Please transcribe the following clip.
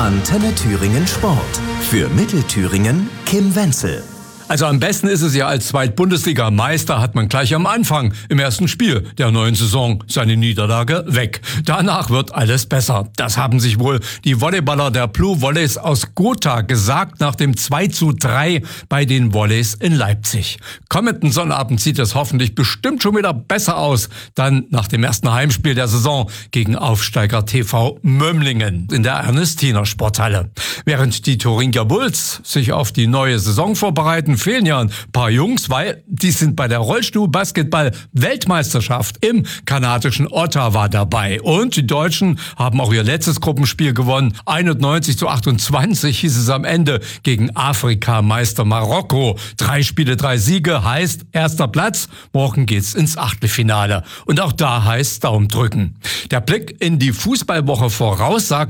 Antenne Thüringen Sport. Für Mittelthüringen Kim Wenzel. Also am besten ist es ja, als Zweitbundesliga-Meister hat man gleich am Anfang im ersten Spiel der neuen Saison seine Niederlage weg. Danach wird alles besser. Das haben sich wohl die Volleyballer der Blue Volleys aus Gotha gesagt nach dem 2:3 bei den Volleys in Leipzig. Kommenden Sonnabend sieht es hoffentlich bestimmt schon wieder besser aus. Dann nach dem ersten Heimspiel der Saison gegen Aufsteiger TV Mömlingen in der Ernestiner Sporthalle. Während die Thuringia Bulls sich auf die neue Saison vorbereiten, fehlen ja ein paar Jungs, weil die sind bei der Rollstuhl-Basketball-Weltmeisterschaft im kanadischen Ottawa dabei. Und die Deutschen haben auch ihr letztes Gruppenspiel gewonnen. 91:28 hieß es am Ende gegen Afrikameister Marokko. 3 Spiele, 3 Siege heißt erster Platz. Morgen geht's ins Achtelfinale. Und auch da heißt Daumen drücken. Der Blick in die Fußballwoche voraus sagt